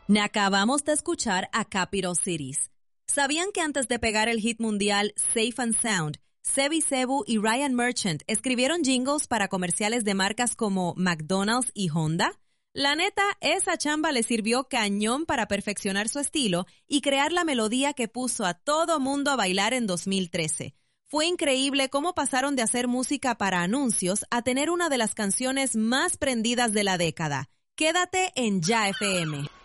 Acabamos de escuchar a Capital Cities. ¿Sabían que antes de pegar el hit mundial Safe and Sound, Sebi Cebu y Ryan Merchant escribieron jingles para comerciales de marcas como McDonald's y Honda? La neta, esa chamba le sirvió cañón para perfeccionar su estilo y crear la melodía que puso a todo mundo a bailar en 2013. Fue increíble cómo pasaron de hacer música para anuncios a tener una de las canciones más prendidas de la década. Quédate en Ya FM.